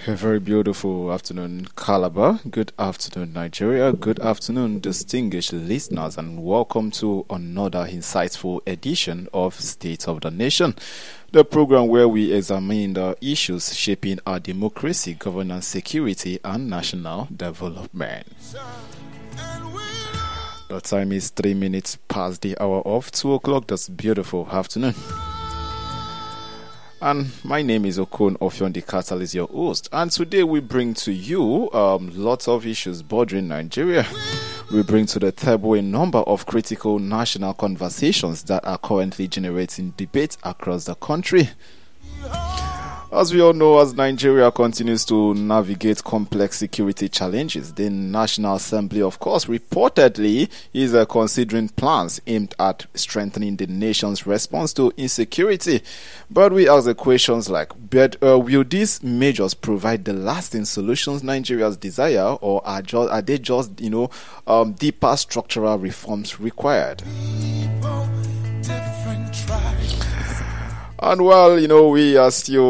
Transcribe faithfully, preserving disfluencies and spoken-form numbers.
A very beautiful afternoon, Calabar. Good afternoon, Nigeria. Good afternoon, distinguished listeners, and welcome to another insightful edition of State of the Nation, the program where we examine the issues shaping our democracy, governance, security, and national development. The time is three minutes past the hour of two o'clock this beautiful afternoon. And my name is Okon Ofion the Catalyst, your host. And today we bring to you um, lots of issues bordering Nigeria. We bring to the table a number of critical national conversations that are currently generating debate across the country. As we all know, as Nigeria continues to navigate complex security challenges, the National Assembly, of course, reportedly is uh, considering plans aimed at strengthening the nation's response to insecurity. But we ask the questions like, but, uh, will these measures provide the lasting solutions Nigerians desire, or are, just, are they just, you know, um, deeper structural reforms required? People, different tribes. And well, you know, we are still